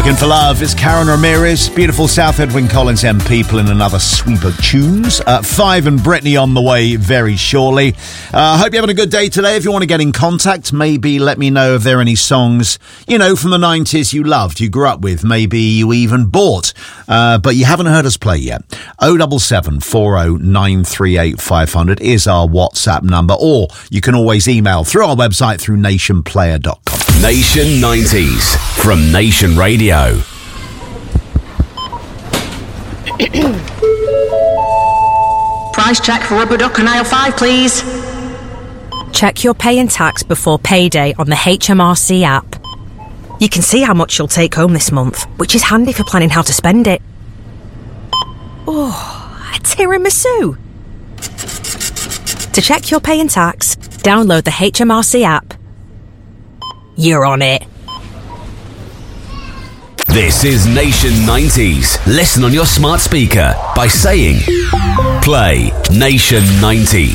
Looking for Love is Karen Ramirez, beautiful South Edwin Collins and People in another sweep of tunes. Five and Britney on the way very shortly. Hope you're having a good day today. If you want to get in contact, maybe let me know if there are any songs, from the 90s you loved, you grew up with, maybe you even bought, but you haven't heard us play yet. 077 40 938 500 is our WhatsApp number, or you can always email through our website through nationplayer.com. Nation 90s from Nation Radio. Price check for rubber duck on aisle 5, please. Check your pay and tax before payday on the HMRC app. You can see how much you'll take home this month, which is handy for planning how to spend it. Oh, a tiramisu. To check your pay and tax, download the HMRC app. You're on it. This is Nation 90s. Listen on your smart speaker by saying, play Nation 90s.